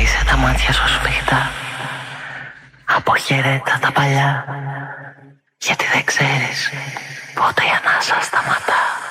Κλείσε τα μάτια σου σφιχτά. Αποχαιρέτα τα παλιά. Γιατί δεν ξέρεις πότε η ανάσα σταματά.